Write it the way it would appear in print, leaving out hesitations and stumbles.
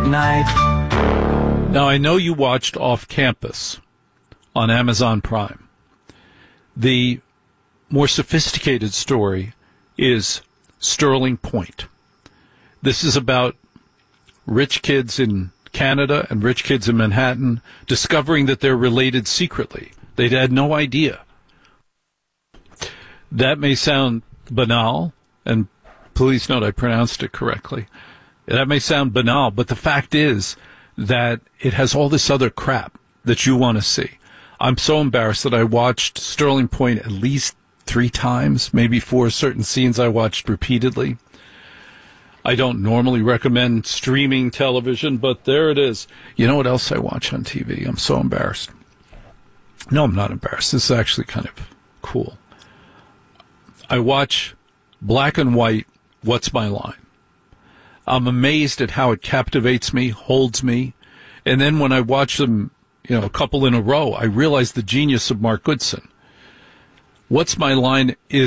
night. Now, I know you watched Off Campus on Amazon Prime. The more sophisticated story is Sterling Point. This is about rich kids in Canada and rich kids in Manhattan discovering that they're related secretly. They'd had no idea. That may sound banal, and please note I pronounced it correctly. That may sound banal, but the fact is that it has all this other crap that you want to see. I'm so embarrassed that I watched Sterling Point at least 3 times, maybe 4 certain scenes I watched repeatedly. I don't normally recommend streaming television, but there it is. You know what else I watch on TV? I'm so embarrassed. No, I'm not embarrassed. This is actually kind of cool. I watch Black and White, What's My Line? I'm amazed at how it captivates me, holds me. And then when I watch them, a couple in a row, I realize the genius of Mark Goodson. What's My Line is